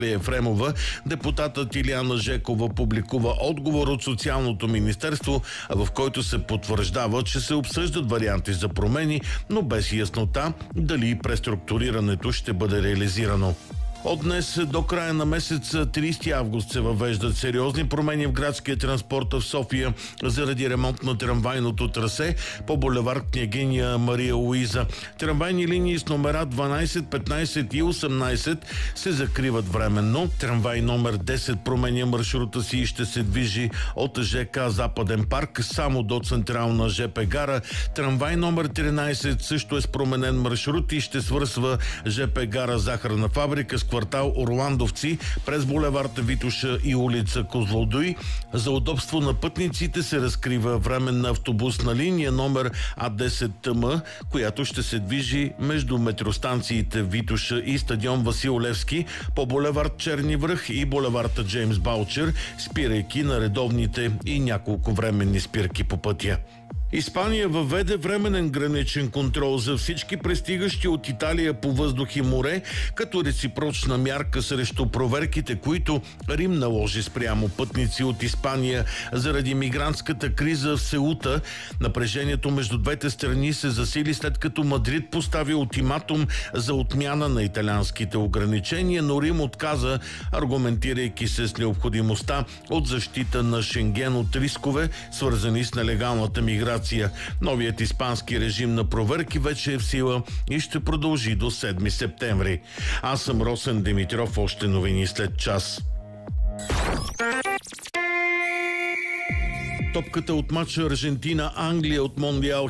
Ефремова, депутатът Илияна Жекова публикува отговор от Социалното министерство, в който се потвърждава, че се обсъждат варианти за промени, но без яснота дали преструктурирането ще бъде реализирано. От днес до края на месец 30 август се въвеждат сериозни промени в градския транспорт в София заради ремонт на трамвайното трасе по булевард Княгиня Мария Луиза. Трамвайни линии с номера 12, 15 и 18 се закриват временно. Трамвай номер 10 променя маршрута си и ще се движи от ЖК Западен парк само до Централна ЖП гара. Трамвай номер 13 също е с променен маршрут и ще свързва ЖП гара Захарна фабрика с квартал Орландовци през булевард Витоша и улица Козлодуй. За удобство на пътниците се разкрива временна автобусна линия номер А10 ТМ, която ще се движи между метростанциите Витоша и стадион Васил Левски по булевард Черни връх и булевард Джеймс Баучер, спирайки на редовните и няколко временни спирки по пътя. Испания въведе временен граничен контрол за всички пристигащи от Италия по въздух и море, като реципрочна мярка срещу проверките, които Рим наложи спрямо пътници от Испания заради мигрантската криза в Сеута. Напрежението между двете страни се засили след като Мадрид постави ултиматум за отмяна на италианските ограничения, но Рим отказа, аргументирайки се с необходимостта от защита на Шенген от рискове, свързани с нелегалната миграция. Новият испански режим на проверки вече е в сила и ще продължи до 7 септември. Аз съм Росен Димитров, още новини след час. Топката от матча Аржентина-Англия от Мондиал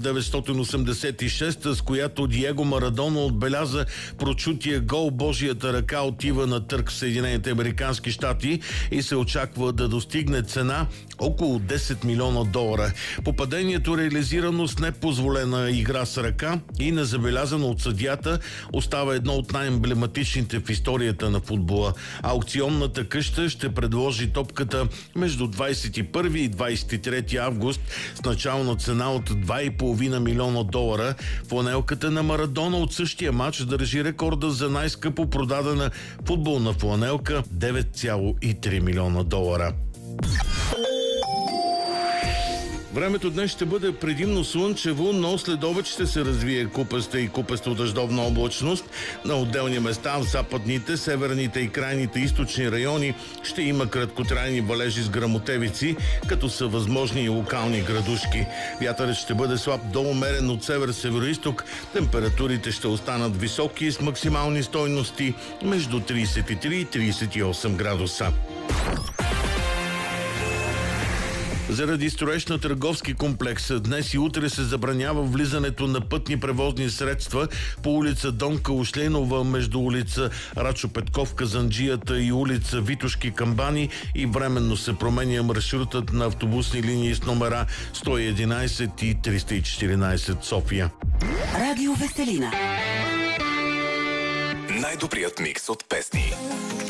1986, с която Диего Марадона отбеляза прочутия гол "Божията ръка", отива на търг в Съединените американски щати и се очаква да достигне цена около $10 милиона. Попадението, реализирано с непозволена игра с ръка и незабелязано от съдията, остава едно от най-емблематичните в историята на футбола. Аукционната къща ще предложи топката между 21 и 23 август с начална цена от $2,5 милиона. Фланелката на Марадона от същия матч държи рекорда за най-скъпо продадена футболна фланелка – $9,3 милиона. Времето днес ще бъде предимно слънчево, но след обед ще се развие купаста и купесто-дъждовна облачност. На отделни места в западните, северните и крайните източни райони ще има краткотрайни валежи с гръмотевици, като са възможни и локални градушки. Вятърът ще бъде слаб до умерен от север-североизток. Температурите ще останат високи с максимални стойности между 33 и 38 градуса. Заради строеж на търговски комплекс днес и утре се забранява влизането на пътни превозни средства по улица Донка Ушленова между улица Рачо Петков Казанджията и улица Витошки Камбани и временно се променя маршрутът на автобусни линии с номера 111 и 314 София. Радио Веселина. Най-добрият микс от песни.